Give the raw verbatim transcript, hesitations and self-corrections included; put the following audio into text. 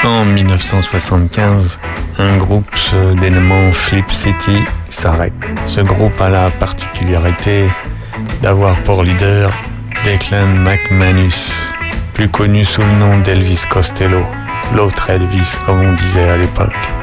En mille neuf cent soixante-quinze, un groupe se dénommant Flip City s'arrête. Ce groupe a la particularité d'avoir pour leader Declan McManus, plus connu sous le nom d'Elvis Costello, l'autre Elvis comme on disait à l'époque.